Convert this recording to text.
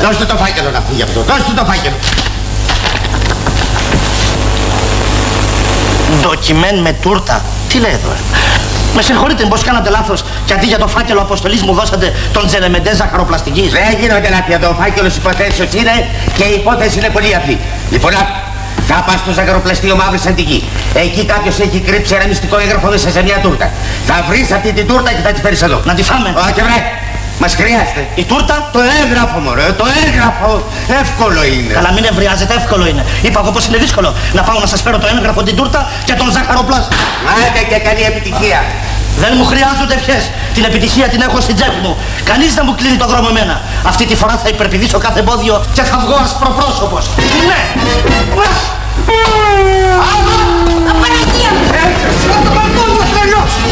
Δώστε το φάκελο να φύγει αυτό. Δώστε το φάκελο. Ντοκιμέν με τούρτα. Τι λέει εδώ? Με συγχωρείτε, μήπως κάνατε λάθος και αντί για το φάκελο αποστολής μου δώσατε τον Τζελεμεντέ ζαχαροπλαστικής? Δεν γίνονται λάθη εδώ. Ο φάκελος υποθέσεως είναι και η υπόθεση είναι πολύ απλή. Λοιπόν, θα πας στο ζαχαροπλαστείο Μαύρη Αντική. Εκεί κάποιος έχει κρύψει ένα μυστικό έγγραφο μέσα σε μια τούρτα. Θα βρεις αυτή την τούρτα και θα τη φέρεις εδώ. Να τη φάμε? Όχι, βρε. Μας χρειάζεται. Η τούρτα? Το έγγραφο, μωρέ, το έγγραφο. Εύκολο είναι. Καλά, μην ευριάζετε, εύκολο είναι. Είπα εγώ πως είναι δύσκολο. Να πάω να σας φέρω το έγγραφο, την τούρτα και τον ζαχαροπλάστη. Άντε και καλή επιτυχία. Δεν μου χρειάζονται πιες. Την επιτυχία την έχω στην τσέπη μου. Κανείς δεν μου κλείνει το δρόμο εμένα. Αυτή τη φορά θα υπερπηδήσω κάθε εμπόδιο και θα βγω ασπροπρόσωπος. Ναι! Απαρατία! Έτσι,